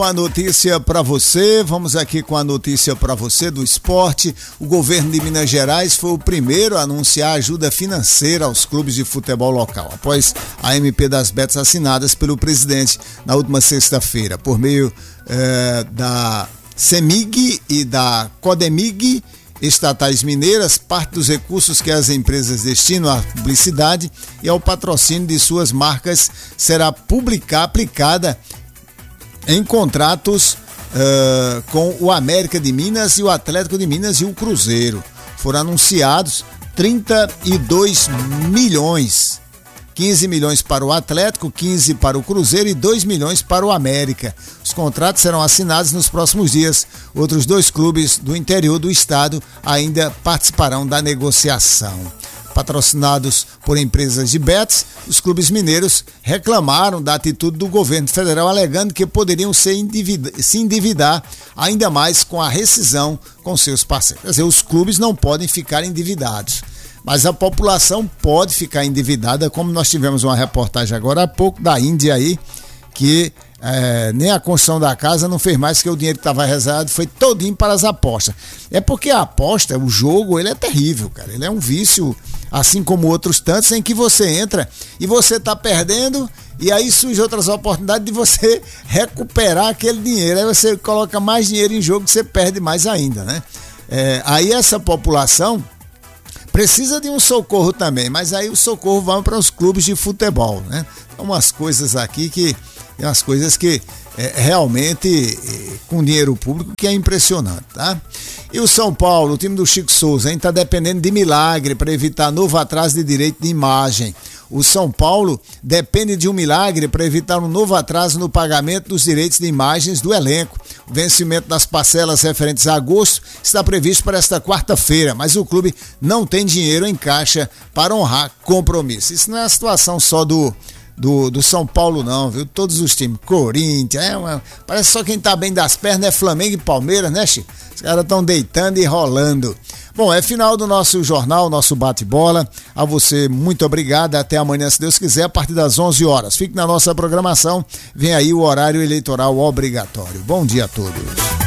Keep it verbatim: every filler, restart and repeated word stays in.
Uma notícia para você, vamos aqui com a notícia para você do esporte. O governo de Minas Gerais foi o primeiro a anunciar ajuda financeira aos clubes de futebol local, após a M P das Betis assinadas pelo presidente na última sexta-feira, por meio eh, da CEMIG e da CODEMIG, estatais mineiras. Parte dos recursos que as empresas destinam à publicidade e ao patrocínio de suas marcas será publicar, aplicada em contratos uh, com o América de Minas e o Atlético de Minas e o Cruzeiro. Foram anunciados trinta e dois milhões, quinze milhões para o Atlético, quinze para o Cruzeiro e dois milhões para o América. Os contratos serão assinados nos próximos dias. Outros dois clubes do interior do estado ainda participarão da negociação. Patrocinados por empresas de bets, os clubes mineiros reclamaram da atitude do governo federal, alegando que poderiam se endividar, se endividar ainda mais com a rescisão com seus parceiros. Quer dizer, os clubes não podem ficar endividados, mas a população pode ficar endividada, como nós tivemos uma reportagem agora há pouco da Índia aí, que é, nem a construção da casa não fez mais, que o dinheiro que estava reservado foi todinho para as apostas. É porque a aposta, o jogo, ele é terrível, cara. Ele é um vício, assim como outros tantos, em que você entra e você está perdendo e aí surgem outras oportunidades de você recuperar aquele dinheiro. Aí você coloca mais dinheiro em jogo e você perde mais ainda, né? É, aí essa população precisa de um socorro também, mas aí o socorro vai para os clubes de futebol, né? Então, umas coisas aqui que tem umas coisas que é, realmente é, com dinheiro público que é impressionante, tá? E o São Paulo, o time do Chico Souza, ainda está dependendo de milagre para evitar novo atraso de direito de imagem. O São Paulo depende de um milagre para evitar um novo atraso no pagamento dos direitos de imagens do elenco. O vencimento das parcelas referentes a agosto está previsto para esta quarta-feira, mas o clube não tem dinheiro em caixa para honrar compromisso. Isso não é a situação só do Do, do São Paulo não, viu? Todos os times, Corinthians, é uma, parece só quem tá bem das pernas é Flamengo e Palmeiras, né, Chico? Os caras estão deitando e rolando. Bom, é final do nosso jornal, nosso bate-bola. A você, muito obrigado. Até amanhã, se Deus quiser, a partir das onze horas. Fique na nossa programação. Vem aí o horário eleitoral obrigatório. Bom dia a todos.